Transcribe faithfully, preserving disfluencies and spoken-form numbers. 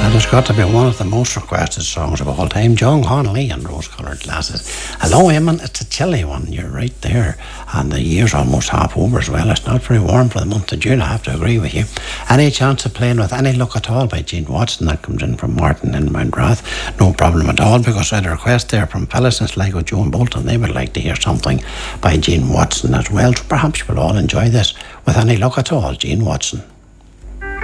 And it's got to be one of the most requested songs of all time. John Connolly and Rose Coloured Glasses. Hello, Eamon. It's a chilly one. You're right there. And the year's almost half over as well. It's not very warm for the month of June, I have to agree with you. Any chance of playing with Any Luck at All by Gene Watson? That comes in from Martin in Mountrath. No problem at all, because I had a request there from fellas in Sligo, Joan Bolton. They would like to hear something by Gene Watson as well. So perhaps we'll all enjoy this with Any Luck at All, Gene Watson.